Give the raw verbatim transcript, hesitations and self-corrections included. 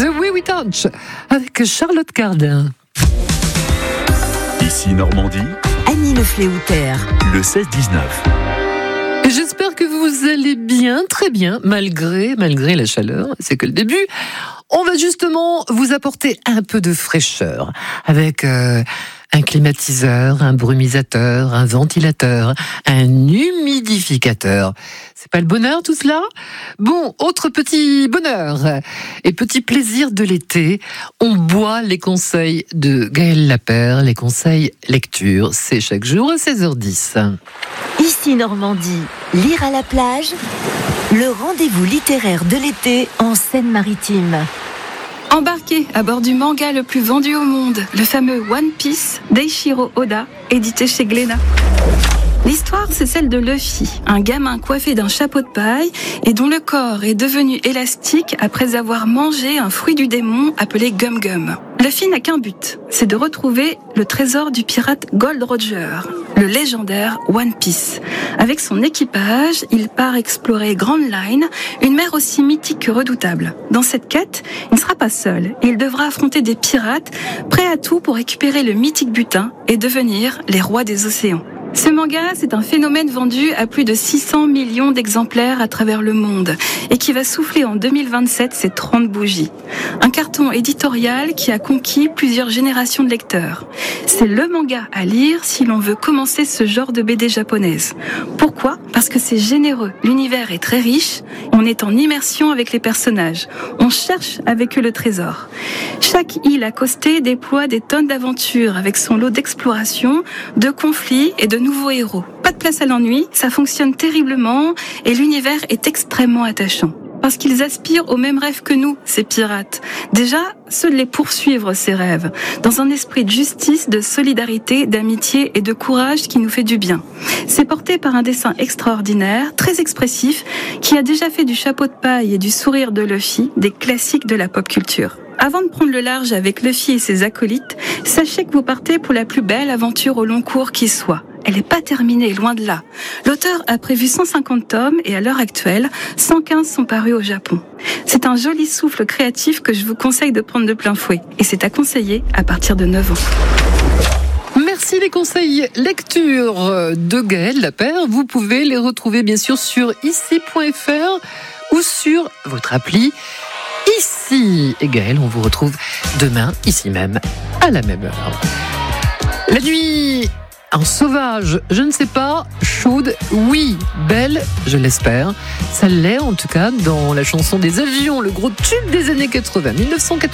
The Way We Touch avec Charlotte Cardin. Ici Normandie, Annie Le Fléoutère, le seize dix-neuf. J'espère que vous allez bien, très bien, malgré, malgré la chaleur. C'est que le début. On va justement vous apporter un peu de fraîcheur avec euh, un climatiseur, un brumisateur, un ventilateur, un humidificateur. C'est pas le bonheur tout cela ? Bon, autre petit bonheur et petit plaisir de l'été, on boit les conseils de Gaël Lapère, les conseils lecture. C'est chaque jour à seize heures dix. Ici Normandie, lire à la plage, le rendez-vous littéraire de l'été en Seine-Maritime. Embarquez à bord du manga le plus vendu au monde, le fameux One Piece d'Eiichiro Oda, édité chez Glénat. L'histoire, c'est celle de Luffy, un gamin coiffé d'un chapeau de paille et dont le corps est devenu élastique après avoir mangé un fruit du démon appelé Gum Gum. Luffy n'a qu'un but, c'est de retrouver le trésor du pirate Gold Roger, le légendaire One Piece. Avec son équipage, il part explorer Grand Line, une mer aussi mythique que redoutable. Dans cette quête, il ne sera pas seul et il devra affronter des pirates prêts à tout pour récupérer le mythique butin et devenir les rois des océans. Ce manga, c'est un phénomène vendu à plus de six cents millions d'exemplaires à travers le monde et qui va souffler en deux mille vingt-sept ses trente bougies. Un carton éditorial qui a conquis plusieurs générations de lecteurs. C'est le manga à lire si l'on veut commencer ce genre de B D japonaise. Pourquoi ? Parce que c'est généreux, l'univers est très riche, on est en immersion avec les personnages, on cherche avec eux le trésor. Chaque île accostée déploie des tonnes d'aventures avec son lot d'exploration, de conflits et de nouveaux héros. Pas de place à l'ennui, ça fonctionne terriblement et l'univers est extrêmement attachant. Parce qu'ils aspirent aux mêmes rêves que nous, ces pirates. Déjà, ceux de les poursuivre, ces rêves, dans un esprit de justice, de solidarité, d'amitié et de courage qui nous fait du bien. C'est porté par un dessin extraordinaire, très expressif, qui a déjà fait du chapeau de paille et du sourire de Luffy des classiques de la pop culture. Avant de prendre le large avec Luffy et ses acolytes, sachez que vous partez pour la plus belle aventure au long cours qui soit. Elle n'est pas terminée, loin de là. L'auteur a prévu cent cinquante tomes et à l'heure actuelle, cent quinze sont parus au Japon. C'est un joli souffle créatif que je vous conseille de prendre de plein fouet. Et c'est à conseiller à partir de neuf ans. Merci les conseils lecture de Gaël Lapère. Vous pouvez les retrouver bien sûr sur ici point f r ou sur votre appli Ici. Et Gaël, on vous retrouve demain, ici même, à la même heure. La nuit en sauvage, je ne sais pas, chaude, oui, belle, je l'espère. Ça l'est en tout cas dans la chanson des avions, le gros tube des années quatre-vingts, mille neuf cent quatre-vingts.